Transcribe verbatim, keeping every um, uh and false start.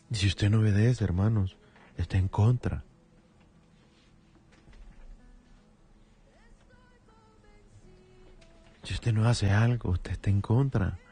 Y si usted no obedece, hermanos, está en contra. Si usted no hace algo, usted está en contra.